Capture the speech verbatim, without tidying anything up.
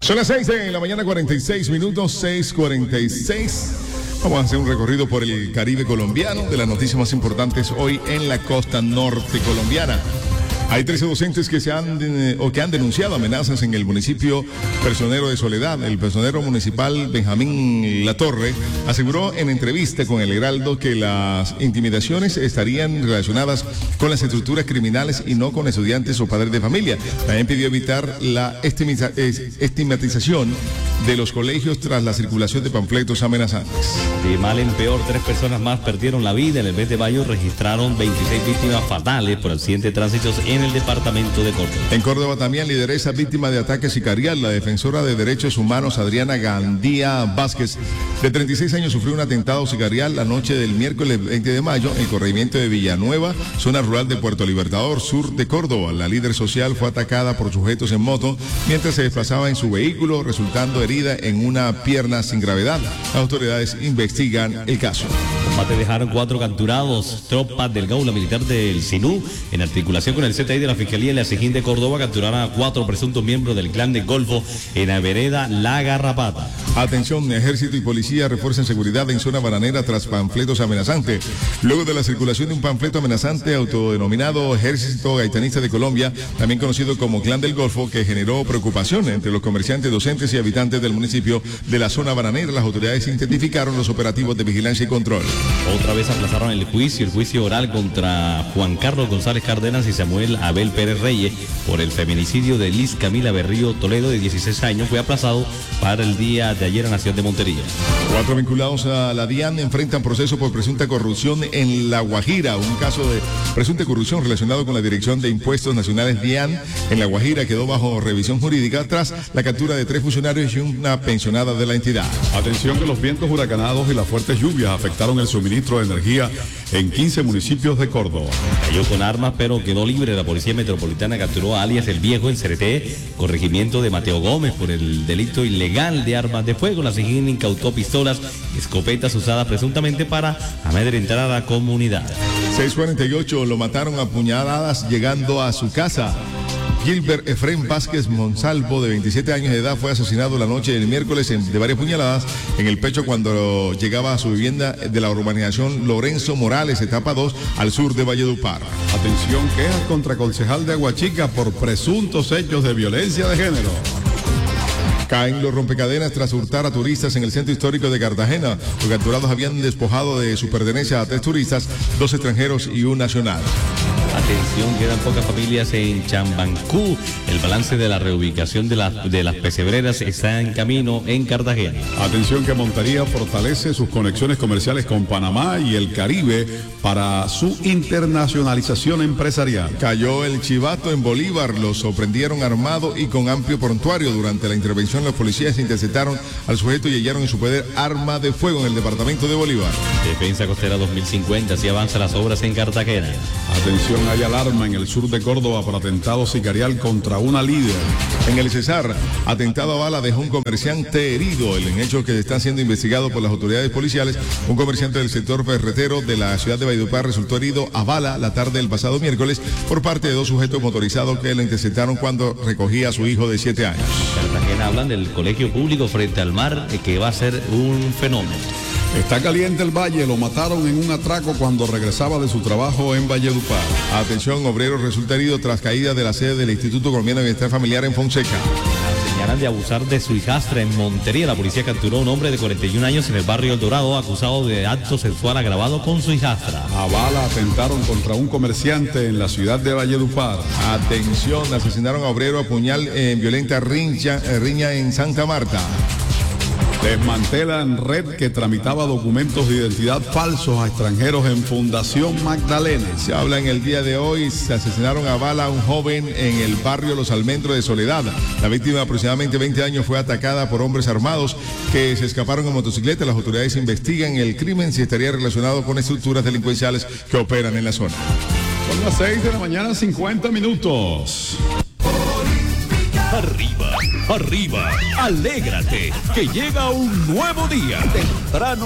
Son las seis de la mañana, cuarenta y seis minutos, seis cuarenta y seis. Vamos a hacer un recorrido por el Caribe colombiano de las noticias más importantes hoy en la costa norte colombiana. Hay trece docentes que se han de, o que han denunciado amenazas en el municipio personero de Soledad. El personero municipal Benjamín Latorre aseguró en entrevista con El Heraldo que las intimidaciones estarían relacionadas con las estructuras criminales y no con estudiantes o padres de familia. También pidió evitar la estimiza, estigmatización de los colegios tras la circulación de panfletos amenazantes. De mal en peor, tres personas más perdieron la vida. En el mes de mayo registraron veintiséis víctimas fatales por accidentes de tránsito en el departamento de Córdoba. En Córdoba también lideresa víctima de ataque sicarial. La defensora de derechos humanos Adriana Gandía Vázquez, de treinta y seis años, sufrió un atentado sicarial la noche del miércoles veinte de mayo en el corregimiento de Villanueva, zona rural de Puerto Libertador, sur de Córdoba. La líder social fue atacada por sujetos en moto mientras se desplazaba en su vehículo, resultando herida en una pierna sin gravedad. Las autoridades investigan el caso. Combate dejaron cuatro capturados. Tropas del Gaula Militar del Sinú, en articulación con el C T I de la Fiscalía y la SIGIN de Córdoba, capturaron a cuatro presuntos miembros del clan del Golfo en la vereda La Garrapata. Atención, ejército y policía refuerzan seguridad en zona bananera tras panfletos amenazantes. Luego de la circulación de un panfleto amenazante autodenominado Ejército Gaitanista de Colombia, también conocido como Clan del Golfo, que generó preocupación entre los comerciantes, docentes y habitantes del municipio de la zona bananera, las autoridades intensificaron los operativos de vigilancia y control. Otra vez aplazaron el juicio, el juicio oral contra Juan Carlos González Cárdenas y Samuel Abel Pérez Reyes por el feminicidio de Liz Camila Berrío Toledo, de dieciséis años. Fue aplazado para el día de ayer en la ciudad de Montería. Cuatro vinculados a la DIAN enfrentan proceso por presunta corrupción en La Guajira. Un caso de presunta corrupción relacionado con la Dirección de Impuestos Nacionales DIAN en La Guajira quedó bajo revisión jurídica tras la captura de tres funcionarios y una pensionada de la entidad. Atención, que los vientos huracanados y las fuertes lluvias afectaron el suministro de energía en quince municipios de Córdoba. Cayó con armas, pero quedó libre. La Policía Metropolitana capturó a alias El Viejo en Cereté, corregimiento de Mateo Gómez, por el delito ilegal de armas de fuego. La SIGIN incautó pistolas y escopetas usadas presuntamente para amedrentar a la comunidad. seis cuarenta y ocho, lo mataron a puñaladas llegando a su casa. Gilbert Efraín Vázquez Monsalvo, de veintisiete años de edad, fue asesinado la noche del miércoles en, de varias puñaladas en el pecho cuando llegaba a su vivienda de la urbanización Lorenzo Morales, etapa dos, al sur de Valledupar. Atención, quejas contra concejal de Aguachica por presuntos hechos de violencia de género. Caen los rompecadenas tras hurtar a turistas en el centro histórico de Cartagena. Los capturados habían despojado de su pertenencia a tres turistas, dos extranjeros y un nacional. Atención, quedan pocas familias en Chambancú. El balance de la reubicación de, la, de las pesebreras está en camino en Cartagena. Atención, que Montería fortalece sus conexiones comerciales con Panamá y el Caribe para su internacionalización empresarial. Cayó el chivato en Bolívar. Los sorprendieron armado y con amplio prontuario. Durante la intervención, los policías interceptaron al sujeto y hallaron en su poder arma de fuego en el departamento de Bolívar. Defensa Costera dos mil cincuenta, así avanzan las obras en Cartagena. Atención, hay alarma en el sur de Córdoba por atentado sicarial contra una líder. En el Cesar, atentado a bala dejó un comerciante herido. El hecho que está siendo investigado por las autoridades policiales. Un comerciante del sector ferretero de la ciudad de Valledupar resultó herido a bala la tarde del pasado miércoles por parte de dos sujetos motorizados que lo interceptaron cuando recogía a su hijo de siete años. Cartagena hablan del colegio público frente al mar, que va a ser un fenómeno. Está caliente el valle, lo mataron en un atraco cuando regresaba de su trabajo en Valledupar. Atención, obrero resulta herido tras caída de la sede del Instituto Colombiano de Bienestar Familiar en Fonseca. Señalan de abusar de su hijastra en Montería. La policía capturó a un hombre de cuarenta y un años en el barrio El Dorado, acusado de acto sexual agravado con su hijastra. A bala atentaron contra un comerciante en la ciudad de Valledupar. Atención, asesinaron a obrero a puñal en violenta riña, riña en Santa Marta. Desmantelan red que tramitaba documentos de identidad falsos a extranjeros en Fundación Magdalena. Se habla en el día de hoy, se asesinaron a bala a un joven en el barrio Los Almendros de Soledad. La víctima, de aproximadamente veinte años, fue atacada por hombres armados que se escaparon en motocicleta. Las autoridades investigan el crimen, si estaría relacionado con estructuras delincuenciales que operan en la zona. Son las seis de la mañana, cincuenta minutos. Arriba, arriba, alégrate, que llega un nuevo día. Temprano